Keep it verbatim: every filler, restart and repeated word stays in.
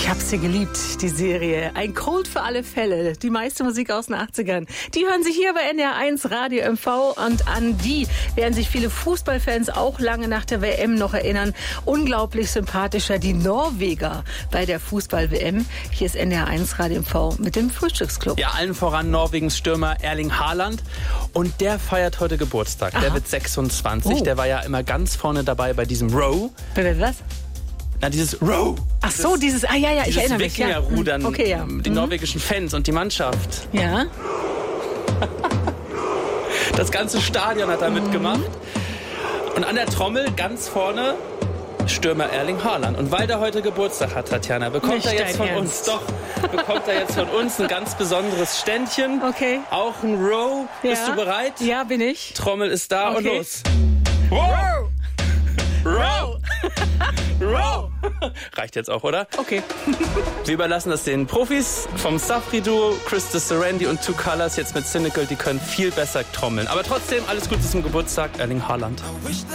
Ich hab sie geliebt, die Serie. Ein Cold für alle Fälle. Die meiste Musik aus den achtzigern. Die hören sich hier bei N D R eins Radio M V. Und an die werden sich viele Fußballfans auch lange nach der W M noch erinnern. Unglaublich sympathischer, die Norweger bei der Fußball-W M. Hier ist N D R eins Radio M V mit dem Frühstücksclub. Ja, allen voran Norwegens Stürmer Erling Haaland. Und der feiert heute Geburtstag. Aha. Der wird sechsundzwanzig. Oh. Der war ja immer ganz vorne dabei bei diesem Row. Bitte was? Na, dieses Row. Ach so, dieses, ah ja, ja, ich erinnere mich. Dieses Wikingerrudern, ja. Okay, ja. Die mhm. norwegischen Fans und die Mannschaft. Ja. Das ganze Stadion hat da mhm. mitgemacht. Und an der Trommel ganz vorne Stürmer Erling Haaland. Und weil der heute Geburtstag hat, Tatjana, bekommt Nicht er jetzt von Ernst. uns, doch, bekommt er jetzt von uns ein ganz besonderes Ständchen. Okay. Auch ein Row. Ja. Bist du bereit? Ja, bin ich. Trommel ist da okay. und los. Row! Row! Row! Reicht jetzt auch, oder? Okay. Wir überlassen das den Profis vom Safri-Duo, Krista Serendi und Two Colors, jetzt mit Cynical, die können viel besser trommeln. Aber trotzdem, alles Gute zum Geburtstag, Erling Haaland.